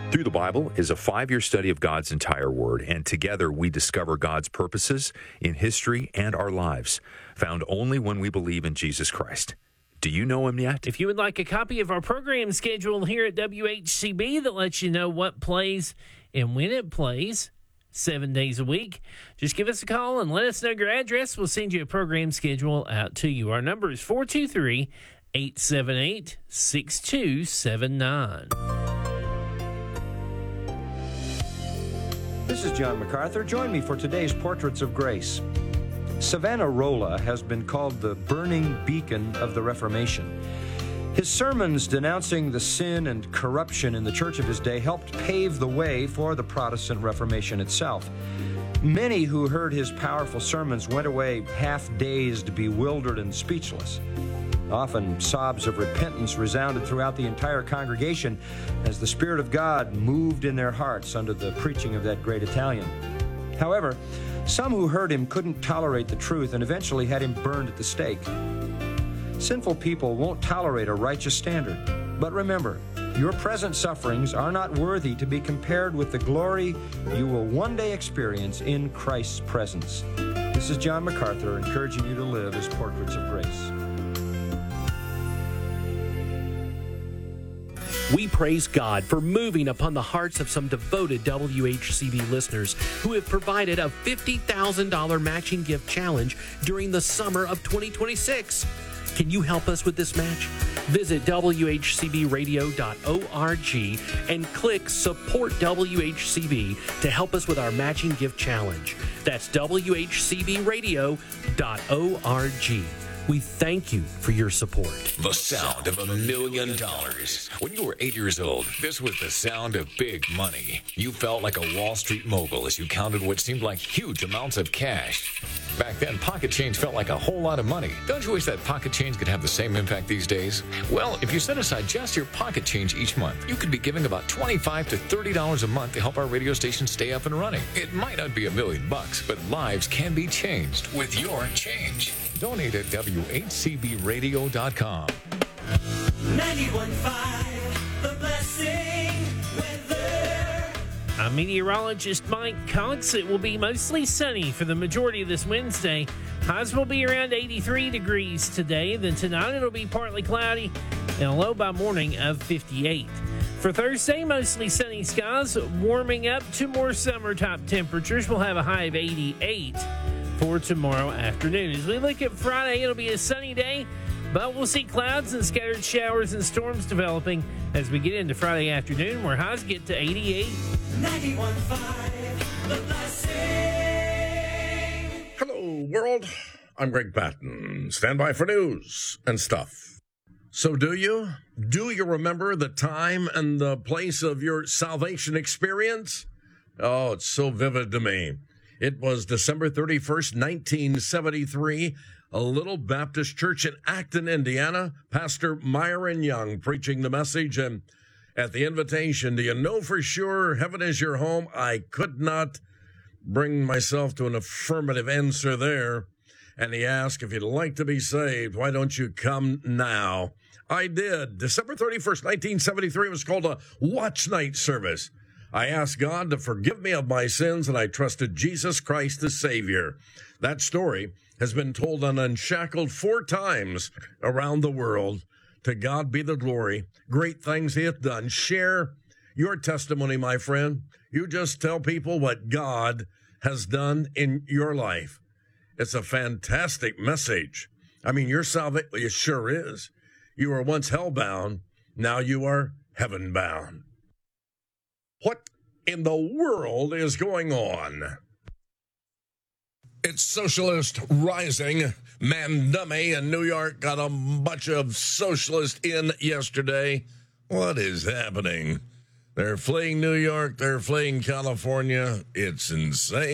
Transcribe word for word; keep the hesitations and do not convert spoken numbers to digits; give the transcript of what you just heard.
Through the Bible is a five-year study of God's entire Word, and together we discover God's purposes in history and our lives, found only when we believe in Jesus Christ. Do you know Him yet? If you would like a copy of our program schedule here at W H C B that lets you know what plays and when it plays seven days a week, just give us a call and let us know your address. We'll send you a program schedule out to you. Our number is four two three, eight seven eight, six two seven nine. This is John MacArthur. Join me for today's Portraits of Grace. Savonarola has been called the burning beacon of the Reformation. His sermons denouncing the sin and corruption in the church of his day helped pave the way for the Protestant Reformation itself. Many who heard his powerful sermons went away half-dazed, bewildered, and speechless. Often, sobs of repentance resounded throughout the entire congregation as the Spirit of God moved in their hearts under the preaching of that great Italian. However, some who heard him couldn't tolerate the truth and eventually had him burned at the stake. Sinful people won't tolerate a righteous standard. But remember, your present sufferings are not worthy to be compared with the glory you will one day experience in Christ's presence. This is John MacArthur encouraging you to live as Portraits of Grace. We praise God for moving upon the hearts of some devoted W H C B listeners who have provided a fifty thousand dollars matching gift challenge during the summer of twenty twenty-six. Can you help us with this match? Visit W H C B radio dot org and click Support W H C B to help us with our matching gift challenge. That's W H C B radio dot org. We thank you for your support. The sound of a million dollars. When you were eight years old, this was the sound of big money. You felt like a Wall Street mogul as you counted what seemed like huge amounts of cash. Back then, pocket change felt like a whole lot of money. Don't you wish that pocket change could have the same impact these days? Well, if you set aside just your pocket change each month, you could be giving about twenty-five to thirty dollars a month to help our radio station stay up and running. It might not be a million bucks, but lives can be changed with your change. Donate at W H C B radio dot com. ninety-one point five, The Blessing Weather. I'm meteorologist Mike Cox. It will be mostly sunny for the majority of this Wednesday. Highs will be around eighty-three degrees today. Then tonight it'll be partly cloudy and a low by morning of fifty-eight. For Thursday, mostly sunny skies, warming up to more summer-type temperatures. We'll have a high of eighty-eight for tomorrow afternoon. As we look at Friday, it'll be a sunny day, but we'll see clouds and scattered showers and storms developing as we get into Friday afternoon, where highs get to eighty-eight. ninety-one point five, The Blessing. Hello, world. I'm Greg Patton. Stand by for news and stuff. So do you? Do you remember the time and the place of your salvation experience? Oh, it's so vivid to me. It was December thirty-first, nineteen seventy-three, a little Baptist church in Acton, Indiana, Pastor Myron Young preaching the message, and at the invitation, do you know for sure heaven is your home? I could not bring myself to an affirmative answer there, and he asked, if you'd like to be saved, why don't you come now? I did. December thirty-first, nineteen seventy-three was called a watch night service. I asked God to forgive me of my sins, and I trusted Jesus Christ as Savior. That story has been told on Unshackled four times around the world. To God be the glory. Great things He hath done. Share your testimony, my friend. You just tell people what God has done in your life. It's a fantastic message. I mean, your salvation, it sure is. You were once hell-bound. Now you are heaven-bound. What in the world is going on? It's Socialist Rising. Mandummy in New York got a bunch of socialists in yesterday. What is happening? They're fleeing New York. They're fleeing California. It's insane.